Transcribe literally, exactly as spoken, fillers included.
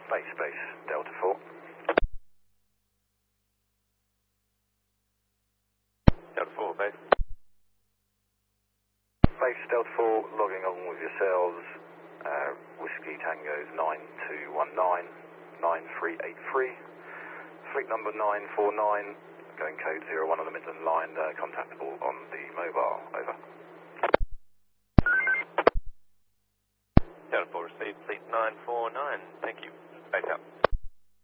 Base, base, Delta four. Delta four, base. Base, Delta four, logging on with yourselves. Uh, Whiskey Tango's nine two one nine, nine three eight three. Fleet number nine four nine, going code zero one on the Midland line, uh, contactable on the mobile, over. Delta four received, fleet nine four nine.